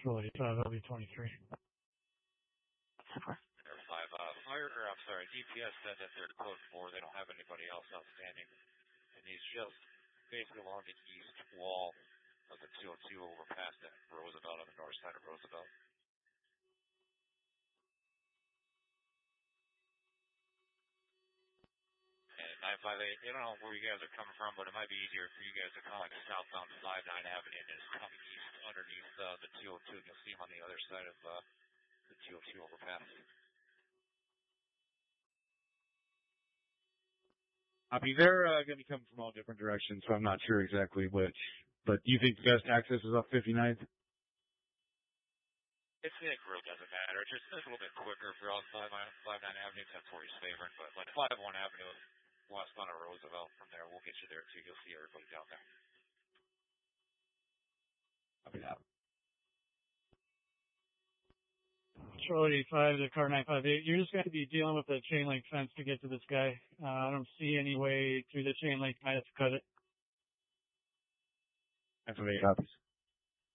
Control 85, LB23. Air 5, DPS said that they're code 4, they don't have anybody else outstanding. And he's just basically along the east wall of the 202 overpass at Roosevelt, on the north side of Roosevelt. And 958, I don't know where you guys are coming from, but it might be easier for you guys to come like southbound 59 Avenue and just come east underneath the 202, and you'll see him on the other side of the 202 overpass. I mean, they're going to be coming from all different directions, so I'm not sure exactly which. But do you think the best access is off 59th? It really doesn't matter. It's just a little bit quicker if you're on 59 Avenue. That's where he's favoring. But like 51 Avenue, westbound of Roosevelt, from there, we'll get you there too. You'll see everybody down there. Okay, yeah. Control 85 to car 958. You're just going to be dealing with a chain link fence to get to this guy. I don't see any way through the chain link. I have to cut it. That's what 8 copies.